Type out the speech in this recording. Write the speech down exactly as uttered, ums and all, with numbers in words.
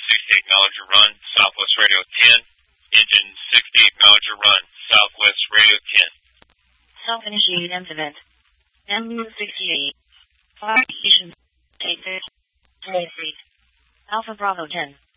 sixty-eight mileage run, Southwest Radio ten. Engine sixty-eight mileage run, Southwest Radio ten. Self-initiated M event. M sixty-eight. Fire station. eight six. twenty-three. Alpha Bravo ten.